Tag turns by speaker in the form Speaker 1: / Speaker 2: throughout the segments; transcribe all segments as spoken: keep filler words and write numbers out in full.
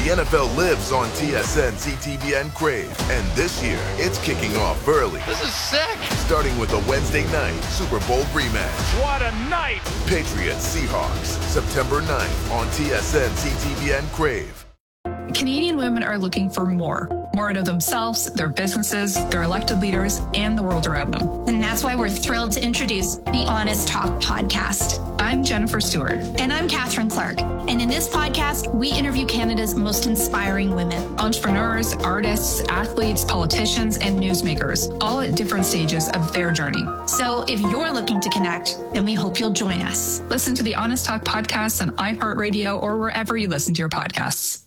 Speaker 1: The N F L lives on T S N, C T V N, Crave. And this year, it's kicking off early.
Speaker 2: This is sick.
Speaker 1: Starting with a Wednesday night Super Bowl rematch.
Speaker 2: What a night.
Speaker 1: Patriots Seahawks, September ninth on T S N, C T V N, Crave.
Speaker 3: Canadian women are looking for more. More out of themselves, their businesses, their elected leaders, and the world around them.
Speaker 4: And that's why we're thrilled to introduce the Honest Talk podcast.
Speaker 3: I'm Jennifer Stewart.
Speaker 4: And I'm Catherine Clark. And in this podcast, we interview Canada's most inspiring women.
Speaker 3: Entrepreneurs, artists, athletes, politicians, and newsmakers, all at different stages of their journey.
Speaker 4: So if you're looking to connect, then we hope you'll join us.
Speaker 3: Listen to the Honest Talk podcast on iHeartRadio or wherever you listen to your podcasts.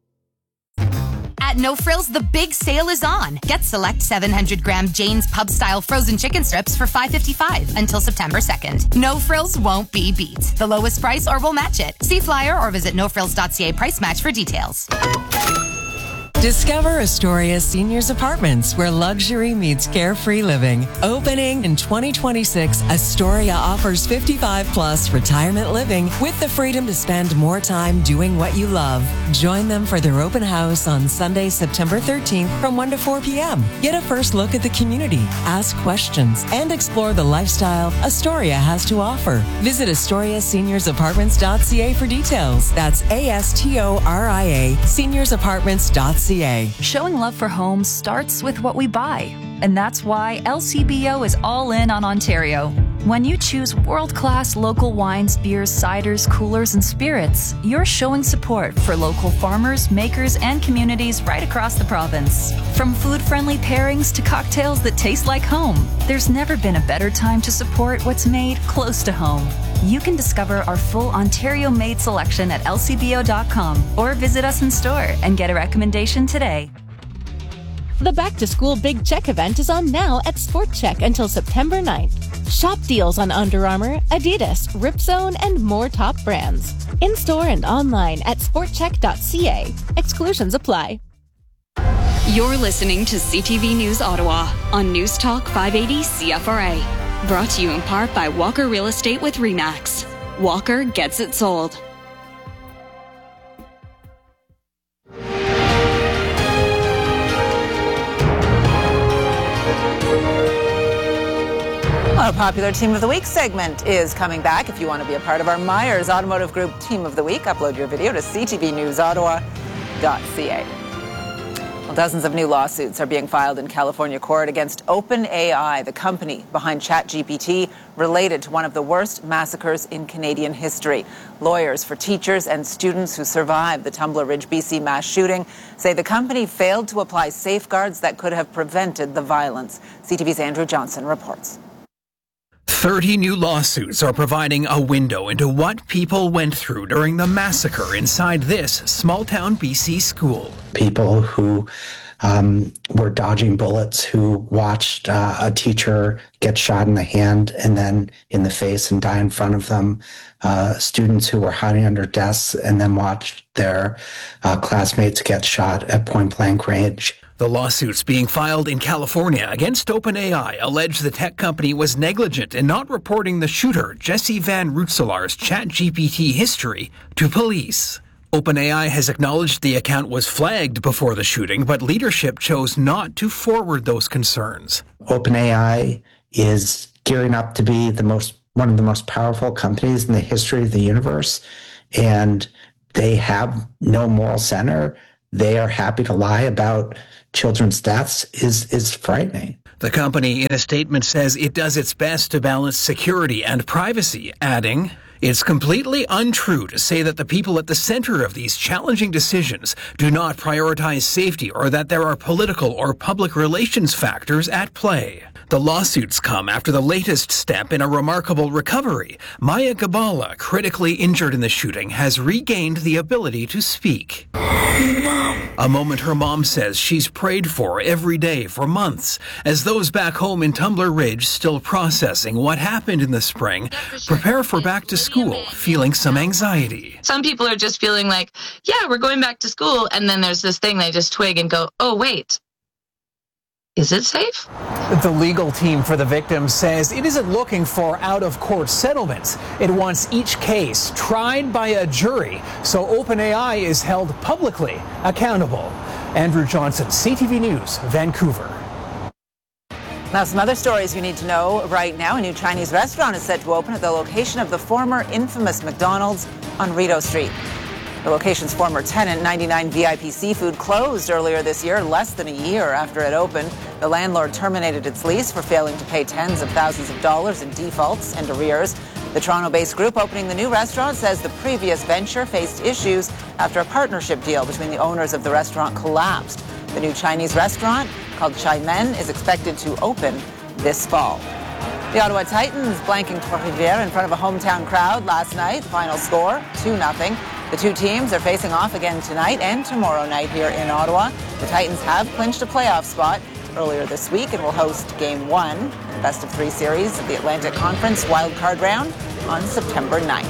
Speaker 5: At No Frills, the big sale is on. Get select seven hundred gram Jane's Pub-style frozen chicken strips for five dollars and fifty-five cents until September second. No Frills won't be beat. The lowest price or we'll match it. See flyer or visit no frills dot c a price match for details.
Speaker 6: Discover Astoria Seniors Apartments, where luxury meets carefree living. Opening in twenty twenty-six, Astoria offers fifty-five plus retirement living with the freedom to spend more time doing what you love. Join them for their open house on Sunday, September thirteenth from one to four p.m. Get a first look at the community, ask questions, and explore the lifestyle Astoria has to offer. Visit astoria seniors apartments dot c a for details. That's A S T O R I A, seniors apartments dot c a.
Speaker 7: Showing love for homes starts with what we buy. And that's why L C B O is all in on Ontario. When you choose world-class local wines, beers, ciders, coolers, and spirits, you're showing support for local farmers, makers, and communities right across the province. From food-friendly pairings to cocktails that taste like home, there's never been a better time to support what's made close to home. You can discover our full Ontario-made selection at L C B O dot com or visit us in store and get a recommendation today.
Speaker 8: The Back to School Big Check event is on now at Sport Check until September ninth. Shop deals on Under Armour, Adidas, Ripzone, and more top brands. In-store and online at sport check dot c a. Exclusions apply.
Speaker 9: You're listening to C T V News Ottawa on News Talk five eighty C F R A. Brought to you in part by Walker Real Estate with RE/MAX. Walker gets it sold.
Speaker 10: Our popular Team of the Week segment is coming back. If you want to be a part of our Myers Automotive Group Team of the Week, upload your video to c t v news ottawa dot c a. Well, dozens of new lawsuits are being filed in California court against OpenAI, the company behind ChatGPT, related to one of the worst massacres in Canadian history. Lawyers for teachers and students who survived the Tumbler Ridge, B C mass shooting say the company failed to apply safeguards that could have prevented the violence. C T V's Andrew Johnson reports.
Speaker 11: thirty new lawsuits are providing a window into what people went through during the massacre inside this small-town B C school.
Speaker 12: People who um, were dodging bullets, who watched uh, a teacher get shot in the hand and then in the face and die in front of them. Uh, students who were hiding under desks and then watched their uh, classmates get shot at point-blank range.
Speaker 11: The lawsuits being filed in California against OpenAI allege the tech company was negligent in not reporting the shooter, Jesse Van Roetselar's ChatGPT history, to police. OpenAI has acknowledged the account was flagged before the shooting, but leadership chose not to forward those concerns.
Speaker 12: OpenAI is gearing up to be the most one of the most powerful companies in the history of the universe, and they have no moral center. They are happy to lie about children's deaths is is frightening.
Speaker 11: The company in a statement says it does its best to balance security and privacy, adding, "It's completely untrue to say that the people at the center of these challenging decisions do not prioritize safety or that there are political or public relations factors at play." The lawsuits come after the latest step in a remarkable recovery. Maya Gabala, critically injured in the shooting, has regained the ability to speak. A moment her mom says she's prayed for every day for months, as those back home in Tumbler Ridge, still processing what happened in the spring, prepare for back to school, feeling some anxiety.
Speaker 13: Some people are just feeling like, yeah, we're going back to school, and then there's this thing they just twig and go, oh, wait.
Speaker 2: Is it safe?
Speaker 11: The legal team for the victims says it isn't looking for out-of-court settlements. It wants each case tried by a jury, so OpenAI is held publicly accountable. Andrew Johnson, C T V News, Vancouver.
Speaker 10: Now, some other stories you need to know right now. A new Chinese restaurant is set to open at the location of the former infamous McDonald's on Rideau Street. The location's former tenant, ninety-nine V I P Seafood, closed earlier this year, less than a year after it opened. The landlord terminated its lease for failing to pay tens of thousands of dollars in defaults and arrears. The Toronto-based group opening the new restaurant says the previous venture faced issues after a partnership deal between the owners of the restaurant collapsed. The new Chinese restaurant, called Chai Men, is expected to open this fall. The Ottawa Titans blanking Trois-Rivières in front of a hometown crowd last night. Final score, two nothing. The two teams are facing off again tonight and tomorrow night here in Ottawa. The Titans have clinched a playoff spot earlier this week and will host Game one in the best of three series of the Atlantic Conference wildcard round on September ninth.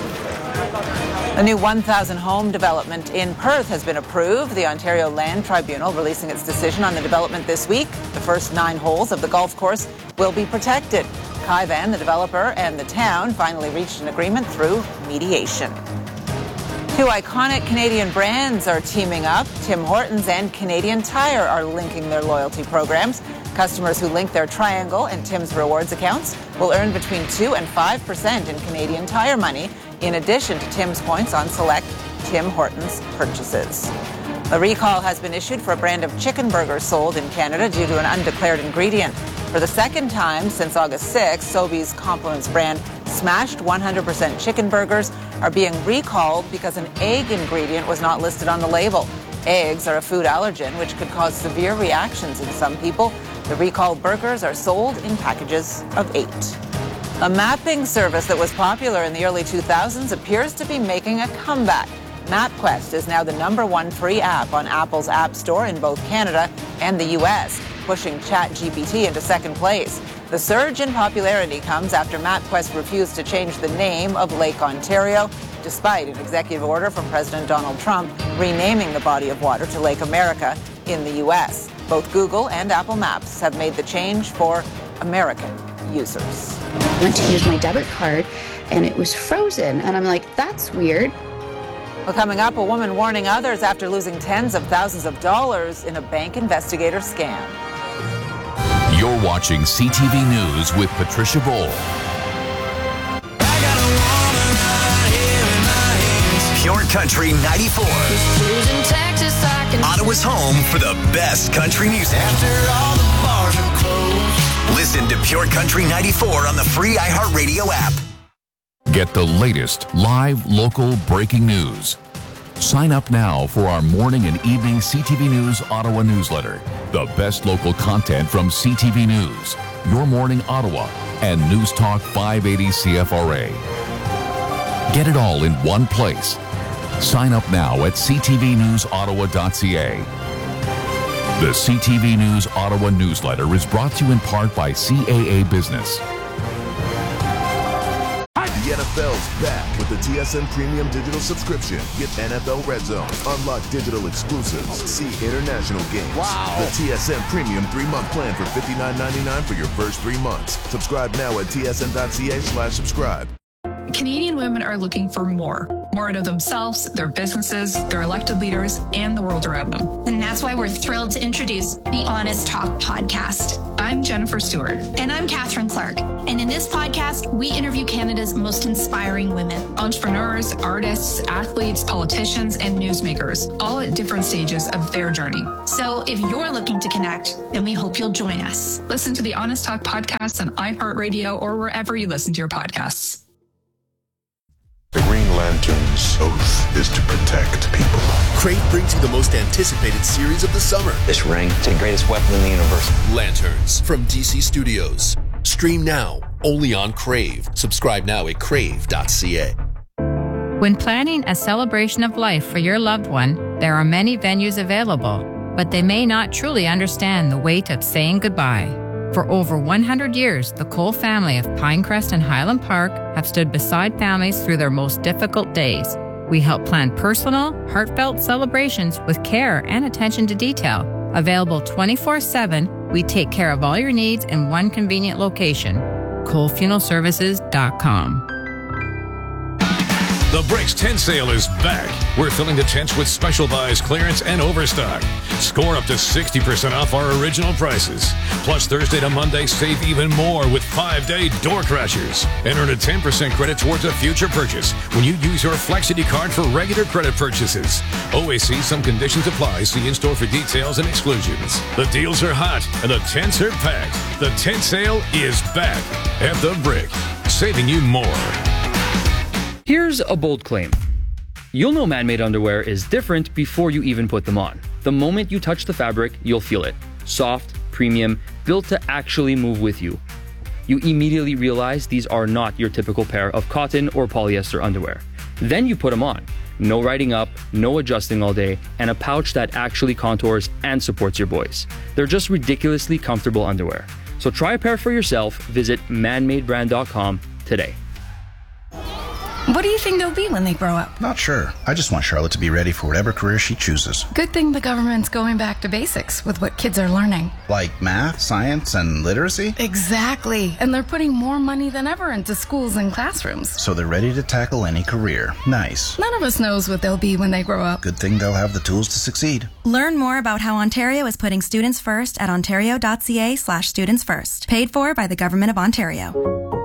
Speaker 10: A new one thousand home development in Perth has been approved. The Ontario Land Tribunal releasing its decision on the development this week. The first nine holes of the golf course will be protected. Kaivan, the developer, and the town finally reached an agreement through mediation. Two iconic Canadian brands are teaming up. Tim Hortons and Canadian Tire are linking their loyalty programs. Customers who link their Triangle and Tim's Rewards accounts will earn between two and five percent in Canadian Tire money, in addition to Tim's points on select Tim Hortons purchases. A recall has been issued for a brand of chicken burgers sold in Canada due to an undeclared ingredient. For the second time since August sixth, Sobeys Compliments brand smashed one hundred percent chicken burgers are being recalled because an egg ingredient was not listed on the label. Eggs are a food allergen which could cause severe reactions in some people. The recalled burgers are sold in packages of eight. A mapping service that was popular in the early two thousands appears to be making a comeback. MapQuest is now the number one free app on Apple's App Store in both Canada and the U S, pushing ChatGPT into second place. The surge in popularity comes after MapQuest refused to change the name of Lake Ontario, despite an executive order from President Donald Trump renaming the body of water to Lake America in the U S. Both Google and Apple Maps have made the change for American users.
Speaker 13: I went to use my debit card and it was frozen, and I'm like, that's weird.
Speaker 10: Well, coming up, a woman warning others after losing tens of thousands of dollars in a bank investigator scam.
Speaker 14: You're watching C T V News with Patricia Bowl.
Speaker 15: Pure Country ninety-four. Ottawa's home for the best country music. After all the bars are closed. Listen to Pure Country ninety-four on the free iHeartRadio app.
Speaker 14: Get the latest live, local breaking news. Sign up now for our morning and evening C T V News Ottawa newsletter. The best local content from C T V News, Your Morning Ottawa, and News Talk five eighty C F R A. Get it all in one place. Sign up now at c t v news ottawa dot c a. The C T V News Ottawa newsletter is brought to you in part by C A A Business.
Speaker 1: The N F L's back with the T S N Premium Digital Subscription. Get N F L Red Zone, unlock digital exclusives, see international games. Wow. The T S N Premium three-month plan for fifty-nine ninety-nine for your first three months. Subscribe now at t s n dot c a slash subscribe.
Speaker 3: Canadian women are looking for more. More out of themselves, their businesses, their elected leaders, and the world around them.
Speaker 4: And that's why we're thrilled to introduce the Honest Talk podcast.
Speaker 3: I'm Jennifer Stewart.
Speaker 4: And I'm Catherine Clark. And in this podcast, we interview Canada's most inspiring women.
Speaker 3: Entrepreneurs, artists, athletes, politicians, and newsmakers, all at different stages of their journey.
Speaker 4: So if you're looking to connect, then we hope you'll join us.
Speaker 3: Listen to the Honest Talk podcast on iHeartRadio or wherever you listen to your podcasts.
Speaker 16: The Green Lantern's oath is to protect people.
Speaker 17: Crave brings you the most anticipated series of the summer.
Speaker 18: This ring is the greatest weapon in the universe.
Speaker 17: Lanterns from D C Studios. Stream now, only on Crave. Subscribe now at crave dot c a.
Speaker 19: When planning a celebration of life for your loved one, there are many venues available, but they may not truly understand the weight of saying goodbye. For over one hundred years, the Cole family of Pinecrest and Highland Park have stood beside families through their most difficult days. We help plan personal, heartfelt celebrations with care and attention to detail. Available twenty-four seven We take care of all your needs in one convenient location. Cole Funeral Services dot com.
Speaker 2: The Bricks tent sale is back. We're filling the tents with special buys, clearance, and overstock. Score up to sixty percent off our original prices. Plus, Thursday to Monday, save even more with five-day door crashers. And earn a ten percent credit towards a future purchase when you use your Flexity card for regular credit purchases. Always see some conditions apply. See in-store for details and exclusions. The deals are hot and the tents are packed. The tent sale is back at The Brick, saving you more.
Speaker 20: Here's a bold claim. You'll know man-made underwear is different before you even put them on. The moment you touch the fabric, you'll feel it. Soft, premium, built to actually move with you. You immediately realize these are not your typical pair of cotton or polyester underwear. Then you put them on. No riding up, no adjusting all day, and a pouch that actually contours and supports your boys. They're just ridiculously comfortable underwear. So try a pair for yourself. Visit man made brand dot com today.
Speaker 21: What do you think they'll be when they grow up?
Speaker 22: Not sure. I just want Charlotte to be ready for whatever career she chooses.
Speaker 21: Good thing the government's going back to basics with what kids are learning.
Speaker 22: Like math, science, and literacy?
Speaker 21: Exactly. And they're putting more money than ever into schools and classrooms.
Speaker 22: So they're ready to tackle any career. Nice.
Speaker 21: None of us knows what they'll be when they grow up.
Speaker 22: Good thing they'll have the tools to succeed.
Speaker 23: Learn more about how Ontario is putting students first at ontario dot c a slash students first. Paid for by the Government of Ontario.